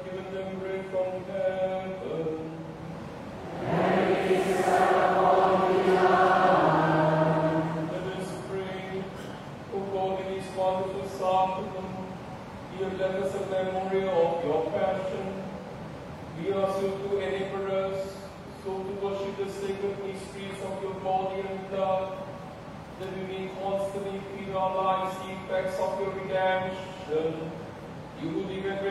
given them bread from heaven. Let us pray. O God, in this wonderful sacrament, you have left us a memorial of your passion. We ask you to enable us so to worship the sacred mysteries of your body and blood, that we may constantly feel our lives the effects of your redemption. You who live and